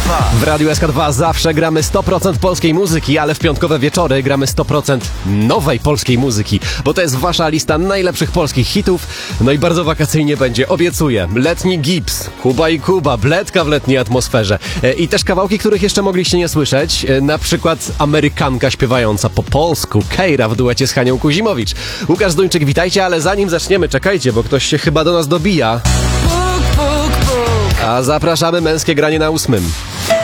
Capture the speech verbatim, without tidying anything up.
dwa. W Radiu S K dwa zawsze gramy sto procent polskiej muzyki, ale w piątkowe wieczory gramy sto procent nowej polskiej muzyki, bo to jest wasza lista najlepszych polskich hitów. No i bardzo wakacyjnie będzie, obiecuję. Letni Gips, Kuba i Kuba, bledka w letniej atmosferze. E, I też kawałki, których jeszcze mogliście nie słyszeć, e, na przykład Amerykanka śpiewająca po polsku, Kejra w duecie z Hanią Kuzimowicz. Łukasz Zduńczyk, witajcie, ale zanim zaczniemy, czekajcie, bo ktoś się chyba do nas dobija. Puk, puk, puk. A zapraszamy męskie granie na ósmym.